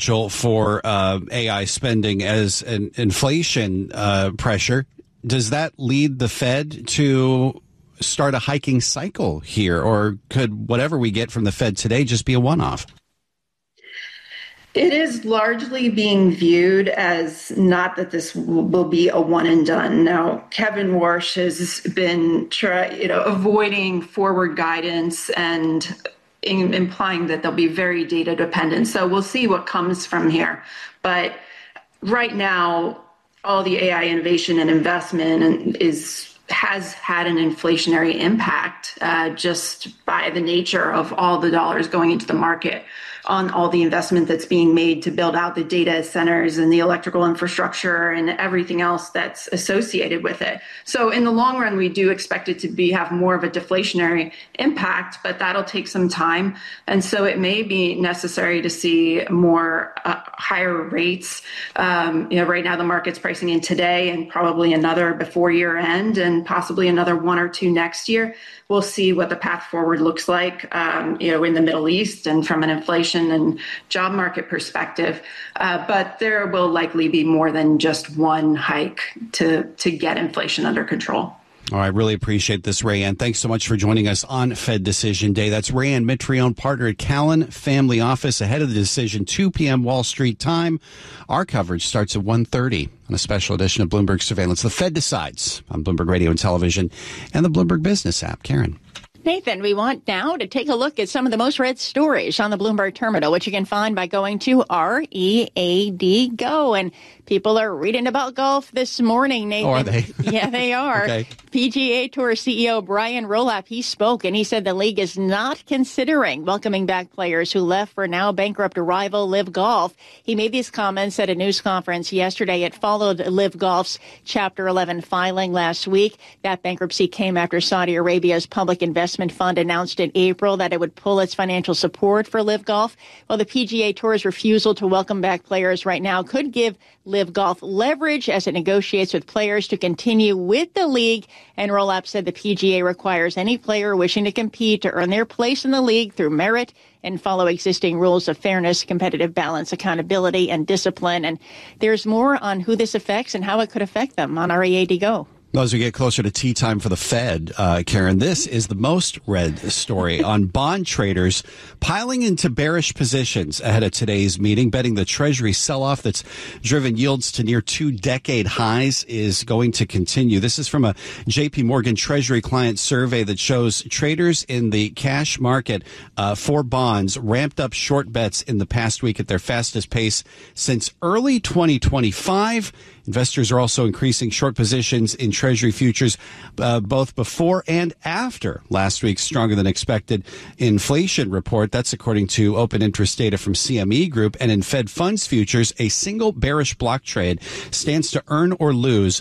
potential for AI spending as an inflation pressure. Does that lead the Fed to start a hiking cycle here, or could whatever we get from the Fed today just be a one-off? It is largely being viewed as not that this will be a one and done. Now, Kevin Warsh has been avoiding forward guidance and implying that they'll be very data dependent. So we'll see what comes from here. But right now, all the AI innovation and investment has had an inflationary impact just by the nature of all the dollars going into the market on all the investment that's being made to build out the data centers and the electrical infrastructure and everything else that's associated with it. So in the long run, we do expect it to have more of a deflationary impact, but that'll take some time. And so it may be necessary to see more higher rates. Right now the market's pricing in today and probably another before year end and possibly another one or two next year. We'll see what the path forward looks like, in the Middle East and from an inflation and job market perspective. But there will likely be more than just one hike to get inflation under control. All right. Really appreciate this, Rayanne. Thanks so much for joining us on Fed Decision Day. That's Rayanne Mitrione, partner at Callan Family Office, ahead of the decision, 2 p.m. Wall Street time. Our coverage starts at 1:30 on a special edition of Bloomberg Surveillance. The Fed decides on Bloomberg Radio and Television and the Bloomberg Business app. Karen. Nathan, we want now to take a look at some of the most read stories on the Bloomberg Terminal, which you can find by going to READ Go. And people are reading about golf this morning, Nathan. Oh, are they? Yeah, they are. Okay. PGA Tour CEO Brian Rolapp, he spoke, and he said the league is not considering welcoming back players who left for now bankrupt rival Live Golf. He made these comments at a news conference yesterday. It followed Live Golf's Chapter 11 filing last week. That bankruptcy came after Saudi Arabia's public investment fund announced in April that it would pull its financial support for Live Golf. Well, the PGA Tour's refusal to welcome back players right now could give Live Golf leverage as it negotiates with players to continue with the league. And Rolapp said the PGA requires any player wishing to compete to earn their place in the league through merit and follow existing rules of fairness, competitive balance, accountability, and discipline. And there's more on who this affects and how it could affect them on READ Go. Well, as we get closer to tea time for the Fed, Karen, this is the most read story on bond traders piling into bearish positions ahead of today's meeting, betting the Treasury sell-off that's driven yields to near 2-decade highs is going to continue. This is from a J.P. Morgan Treasury client survey that shows traders in the cash market for bonds ramped up short bets in the past week at their fastest pace since early 2025. Investors are also increasing short positions in Treasury futures both before and after last week's stronger than expected inflation report. That's according to open interest data from CME Group. And in Fed funds futures, a single bearish block trade stands to earn or lose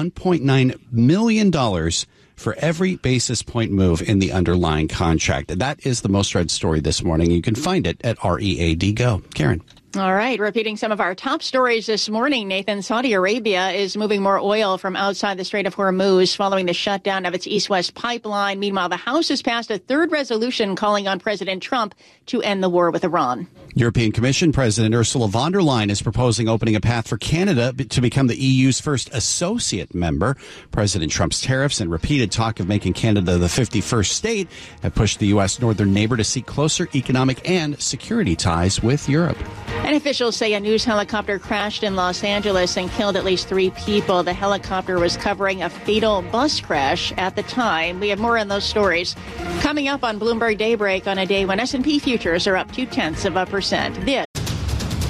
$1.9 million for every basis point move in the underlying contract. That is the most read story this morning. You can find it at READ Go. Karen. All right. Repeating some of our top stories this morning, Nathan, Saudi Arabia is moving more oil from outside the Strait of Hormuz following the shutdown of its east-west pipeline. Meanwhile, the House has passed a third resolution calling on President Trump to end the war with Iran. European Commission President Ursula von der Leyen is proposing opening a path for Canada to become the EU's first associate member. President Trump's tariffs and repeated talk of making Canada the 51st state have pushed the U.S. northern neighbor to seek closer economic and security ties with Europe. And officials say a news helicopter crashed in Los Angeles and killed at least 3 people. The helicopter was covering a fatal bus crash at the time. We have more on those stories coming up on Bloomberg Daybreak on a day when S&P futures are up 0.2%. This